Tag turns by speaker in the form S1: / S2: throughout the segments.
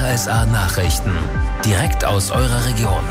S1: RSA Nachrichten. Direkt aus eurer Region.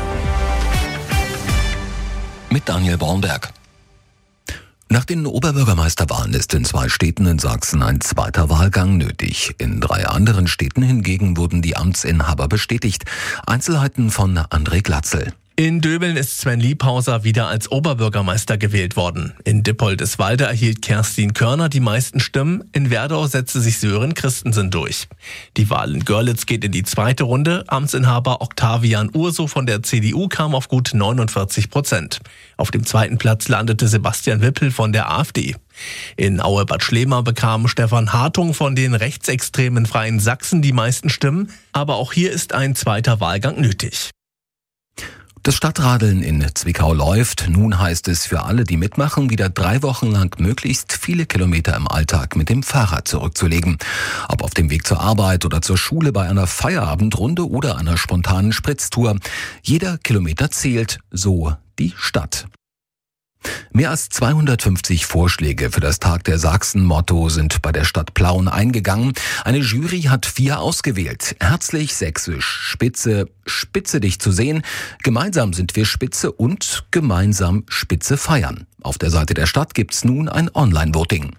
S2: Mit Daniel Bornberg. Nach den Oberbürgermeisterwahlen ist in 2 Städten in Sachsen ein zweiter Wahlgang nötig. In 3 anderen Städten hingegen wurden die Amtsinhaber bestätigt. Einzelheiten von André Glatzel.
S3: In Döbeln ist Sven Liebhauser wieder als Oberbürgermeister gewählt worden. In Dippoldiswalde erhielt Kerstin Körner die meisten Stimmen. In Werdau setzte sich Sören Christensen durch. Die Wahl in Görlitz geht in die 2. Runde. Amtsinhaber Octavian Urso von der CDU kam auf gut 49%. Auf dem 2. Platz landete Sebastian Wippel von der AfD. In Aue-Bad Schlema bekam Stefan Hartung von den rechtsextremen Freien Sachsen die meisten Stimmen. Aber auch hier ist ein zweiter Wahlgang nötig.
S2: Das Stadtradeln in Zwickau läuft. Nun heißt es für alle, die mitmachen, wieder 3 Wochen lang möglichst viele Kilometer im Alltag mit dem Fahrrad zurückzulegen. Ob auf dem Weg zur Arbeit oder zur Schule, bei einer Feierabendrunde oder einer spontanen Spritztour. Jeder Kilometer zählt, so die Stadt. Mehr als 250 Vorschläge für das Tag der Sachsen-Motto sind bei der Stadt Plauen eingegangen. Eine Jury hat 4 ausgewählt. Herzlich sächsisch, Spitze, spitze dich zu sehen. Gemeinsam sind wir spitze und gemeinsam spitze feiern. Auf der Seite der Stadt gibt's nun ein Online-Voting.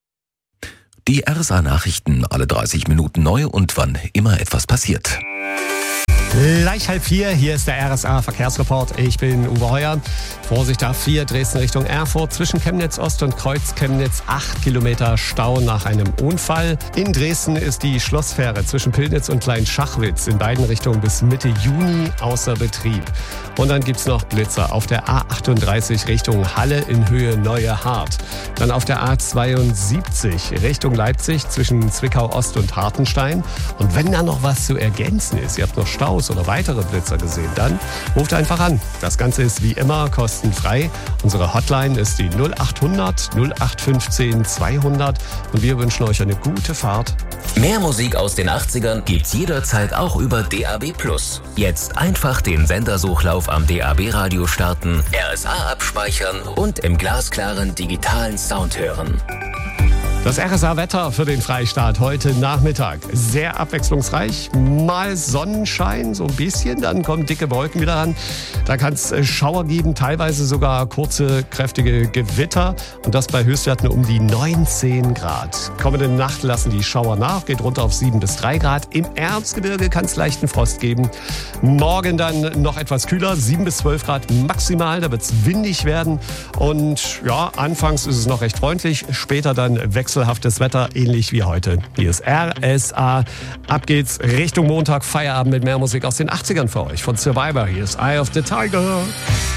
S2: Die RSA Nachrichten alle 30 Minuten neu und wann immer etwas passiert.
S4: Gleich 3:30, hier ist der RSA Verkehrsreport. Ich bin Uwe Heuer. Vorsicht A4, Dresden Richtung Erfurt. Zwischen Chemnitz Ost und Kreuz Chemnitz 8 Kilometer Stau nach einem Unfall. In Dresden ist die Schlossfähre zwischen Pillnitz und Klein-Schachwitz in beiden Richtungen bis Mitte Juni außer Betrieb. Und dann gibt's noch Blitzer auf der A38 Richtung Halle in Höhe Neue Hart. Dann auf der A72 Richtung Leipzig zwischen Zwickau Ost und Hartenstein. Und wenn da noch was zu ergänzen ist, ihr habt noch Staus oder weitere Blitzer gesehen, dann ruft einfach an. Das Ganze ist wie immer kostenfrei. Unsere Hotline ist die 0800 0815 200 und wir wünschen euch eine gute Fahrt.
S1: Mehr Musik aus den 80ern gibt's jederzeit auch über DAB+. Jetzt einfach den Sendersuchlauf am DAB-Radio starten, RSA abspeichern und im glasklaren digitalen Sound hören.
S4: Das RSA-Wetter für den Freistaat heute Nachmittag. Sehr abwechslungsreich. Mal Sonnenschein, so ein bisschen. Dann kommen dicke Wolken wieder ran. Da kann es Schauer geben, teilweise sogar kurze, kräftige Gewitter. Und das bei Höchstwerten um die 19 Grad. Kommende Nacht lassen die Schauer nach, geht runter auf 7 bis 3 Grad. Im Erzgebirge kann es leichten Frost geben. Morgen dann noch etwas kühler, 7 bis 12 Grad maximal. Da wird es windig werden. Und ja, anfangs ist es noch recht freundlich. Später dann wechselhaftes Wetter, ähnlich wie heute. Hier ist RSA. Ab geht's Richtung Montag, Feierabend mit mehr Musik aus den 80ern für euch. Von Survivor, hier ist Eye of the Tiger.